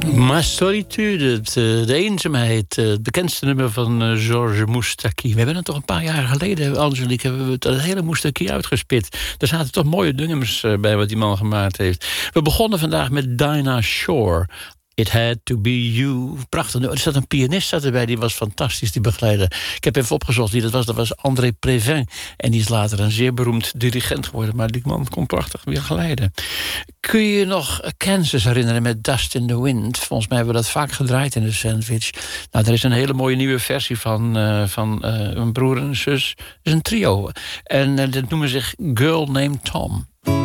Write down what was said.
Ma solitude, de eenzaamheid. Het bekendste nummer van Georges Moustaki. We hebben het toch een paar jaar geleden, Angelique, hebben we het hele Moustaki uitgespit. Er zaten toch mooie nummers bij wat die man gemaakt heeft. We begonnen vandaag met Dinah Shore. It Had To Be You. Prachtig. Er zat een pianist erbij, die was fantastisch, die begeleider. Ik heb even opgezocht wie dat was. Dat was André Prévin. En die is later een zeer beroemd dirigent geworden. Maar die man kon prachtig weer geleiden. Kun je je nog Kansas herinneren met Dust in the Wind? Volgens mij hebben we dat vaak gedraaid in de Sandwich. Nou, er is een hele mooie nieuwe versie van een broer en een zus. Het is een trio. En dat noemen zich Girl Named Tom.